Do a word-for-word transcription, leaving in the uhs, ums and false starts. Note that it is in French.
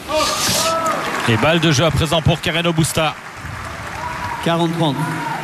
Et balle de jeu à présent pour Karen Aubusta. quarante trente.